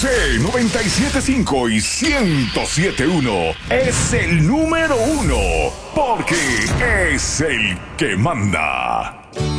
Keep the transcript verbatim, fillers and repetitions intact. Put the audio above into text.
C noventa y siete punto cinco y ciento siete punto uno es el número uno porque es el que manda.